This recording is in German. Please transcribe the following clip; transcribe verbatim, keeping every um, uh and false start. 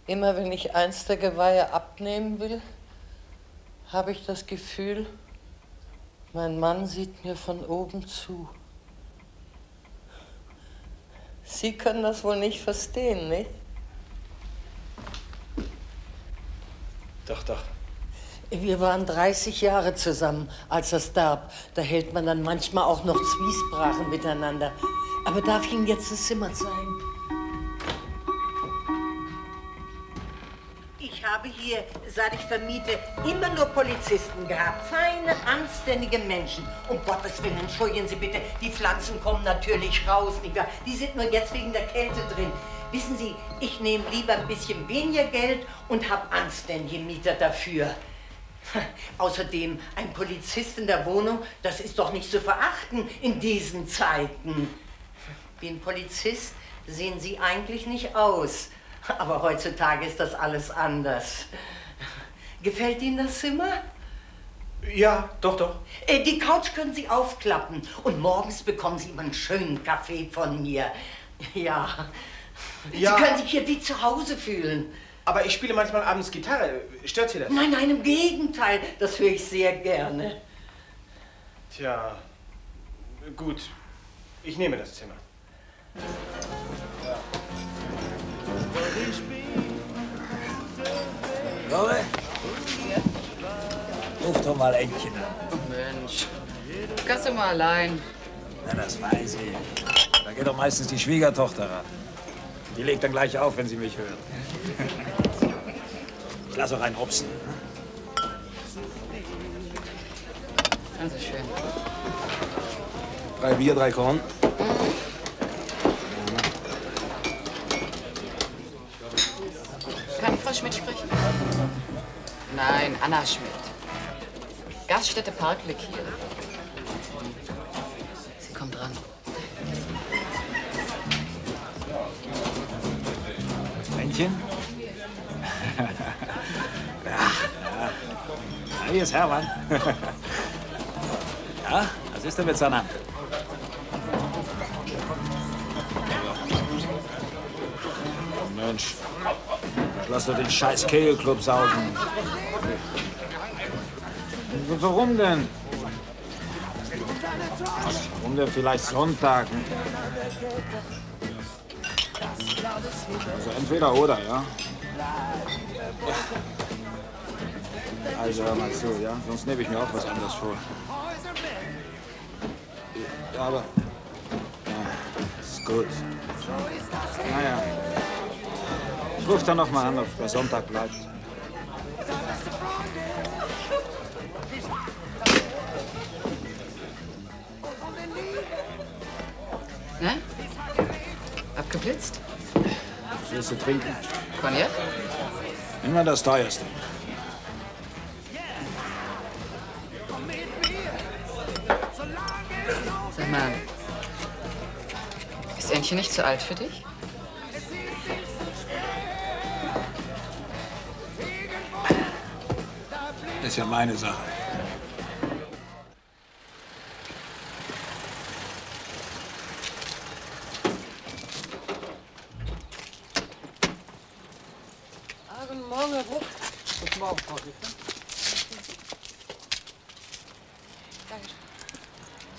Immer wenn ich eins der Geweihe abnehmen will, habe ich das Gefühl, mein Mann sieht mir von oben zu. Sie können das wohl nicht verstehen, nicht? Doch, doch. Wir waren dreißig Jahre zusammen, als er starb. Da hält man dann manchmal auch noch Zwiesprachen miteinander. Aber darf ich Ihnen jetzt das Zimmer zeigen? Ich habe hier, seit ich vermiete, immer nur Polizisten gehabt. Feine, anständige Menschen. Um Gottes Willen, entschuldigen Sie bitte, die Pflanzen kommen natürlich raus, nicht wahr? Die sind nur jetzt wegen der Kälte drin. Wissen Sie, ich nehme lieber ein bisschen weniger Geld und habe anständige Mieter dafür. Außerdem, ein Polizist in der Wohnung, das ist doch nicht zu verachten in diesen Zeiten. Wie ein Polizist sehen Sie eigentlich nicht aus. Aber heutzutage ist das alles anders. Gefällt Ihnen das Zimmer? Ja, doch, doch. Äh, die Couch können Sie aufklappen. Und morgens bekommen Sie immer einen schönen Kaffee von mir. Ja. Ja. Sie können sich hier wie zu Hause fühlen. Aber ich spiele manchmal abends Gitarre. Stört Sie das? Nein, nein, im Gegenteil. Das höre ich sehr gerne. Tja, gut. Ich nehme das Zimmer. Lore? Ruf doch mal Entchen an. Mensch, kannst du mal allein. Na, das weiß ich. Da geht doch meistens die Schwiegertochter ran. Die legt dann gleich auf, wenn sie mich hört. Ich lass auch einen hopsen. Das ist schön. Drei Bier, drei Korn. Kann Frau Schmidt sprechen? Nein, Anna Schmidt. Gaststätte Parkblick hier. Sie kommt ran. Entchen? Ja, ja. Ja, hier ist Hermann. Ja, was ist denn mit seiner Hand? Mensch, lass doch den scheiß Kegelclub saugen. Warum denn? Warum denn vielleicht Sonntag? Also entweder oder, ja? Also hör mal zu, ja? Sonst nehme ich mir auch was anderes vor. Ja, aber... Ja, ist gut. Naja. Ich ruf dann noch mal an, ob es bei Sonntag bleibt. Ne? Abgeblitzt? Was willst du trinken? Cognac? Immer das teuerste. Sag mal, ist Entchen nicht zu alt für dich? Das ist ja meine Sache. Guten Morgen, Herr Bruch. Guten Morgen, Frau Richter.